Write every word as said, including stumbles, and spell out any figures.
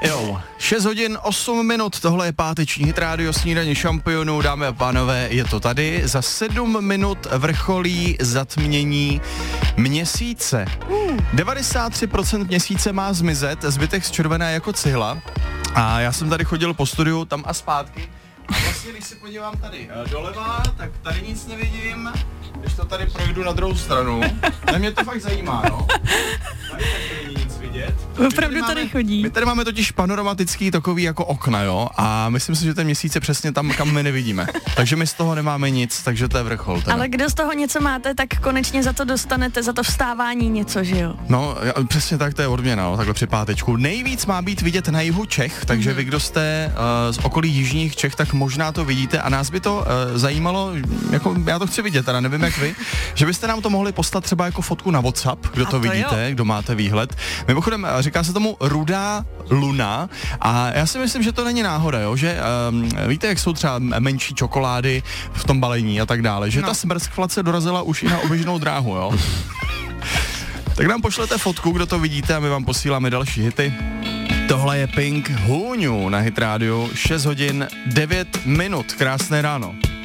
Jo, šest hodin osm minut, tohle je páteční Hit Radio, snídaně šampionů, dámy a pánové, je to tady. Za sedm minut vrcholí zatmění měsíce. devadesát tři procent měsíce má zmizet, zbytek zčervená jako cihla. A já jsem tady chodil po studiu tam a zpátky. A vlastně, když se podívám tady doleva, tak tady nic nevidím, když to tady projdu na druhou stranu. A mě to fakt zajímá, no. Tady taky není nic vidět. Opravdu tady, tady chodí. My tady máme totiž panoramatický takový jako okna, jo, a myslím si, že ten měsíc je přesně tam, kam my nevidíme. Takže my z toho nemáme nic, takže to je vrchol. Teda. Ale kdo z toho něco máte, tak konečně za to dostanete, za to vstávání něco, že jo? No, přesně tak, to je odměna, no, takhle při pátečku. Nejvíc má být vidět na jihu Čech, takže mm. vy, kdo jste uh, z okolí jižních Čech, tak možná to vidíte a nás by to uh, zajímalo, jako já to chci vidět, teda nevím jak vy, že byste nám to mohli poslat třeba jako fotku na WhatsApp, kdo to, to vidíte, jo. Kdo máte výhled. Mimochodem, říká se tomu rudá luna a já si myslím, že to není náhoda, jo, že um, víte, jak jsou třeba menší čokolády v tom balení a tak dále, že no. Ta smrskvlace dorazila už i na oběžnou dráhu, jo. Tak nám pošlete fotku, kdo to vidíte a my vám posíláme další hity. Tohle je Pink Hůňu na Hit Radio, šest hodin devět minut, krásné ráno.